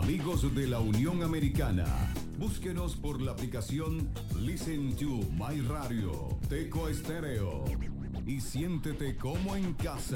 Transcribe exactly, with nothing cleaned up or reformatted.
Amigos de la Unión Americana, búsquenos por la aplicación Listen to My Radio, Teco Estéreo, y siéntete como en casa.